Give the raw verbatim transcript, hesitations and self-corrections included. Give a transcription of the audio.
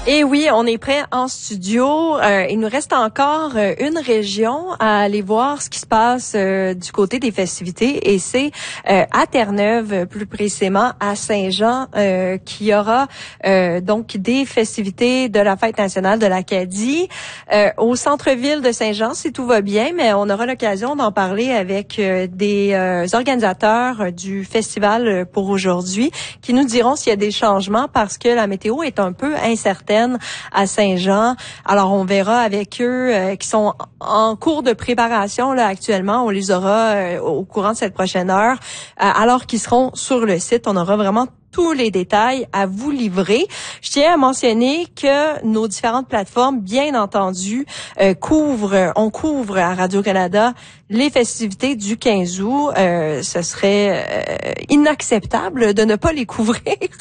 Et oui, on est prêt en studio. Euh, il nous reste encore euh, une région à aller voir ce qui se passe euh, du côté des festivités, et c'est euh, à Terre-Neuve, plus précisément à Saint-Jean, euh, qui aura euh, donc des festivités de la Fête nationale de l'Acadie euh, au centre-ville de Saint-Jean, si tout va bien, mais on aura l'occasion d'en parler avec euh, des euh, organisateurs du festival pour aujourd'hui, qui nous diront s'il y a des changements parce que la météo est un peu incertaine à Saint-Jean. Alors, on verra avec eux euh, qui sont en cours de préparation là actuellement. On les aura euh, au courant de cette prochaine heure. Euh, alors qu'ils seront sur le site, on aura vraiment tous les détails à vous livrer. Je tiens à mentionner que nos différentes plateformes, bien entendu, euh, couvrent, on couvre à Radio-Canada les festivités du quinze août. Euh, ce serait euh, inacceptable de ne pas les couvrir.